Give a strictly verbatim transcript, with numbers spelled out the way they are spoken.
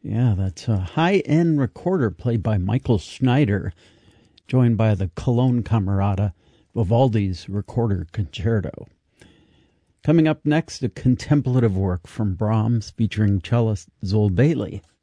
Yeah, that's a high-end recorder played by Michael Schneider, joined by the Cologne Camerata, Vivaldi's Recorder Concerto. Coming up next, a contemplative work from Brahms featuring cellist Zol Bailey.